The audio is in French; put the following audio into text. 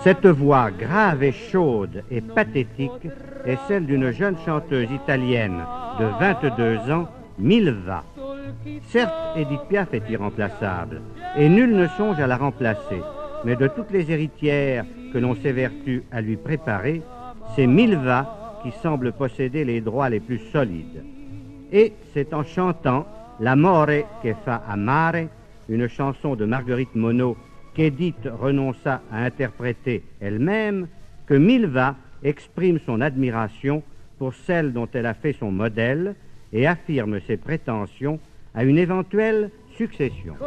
Cette voix grave et chaude et pathétique est celle d'une jeune chanteuse italienne de 22 ans, Milva. Certes, Édith Piaf est irremplaçable, et nul ne songe à la remplacer, mais de toutes les héritières que l'on s'évertue à lui préparer, c'est Milva qui semble posséder les droits les plus solides. Et c'est en chantant L'amore che fa amare, une chanson de Marguerite Monod qu'Édith renonça à interpréter elle-même, que Milva exprime son admiration pour celle dont elle a fait son modèle et affirme ses prétentions à une éventuelle succession.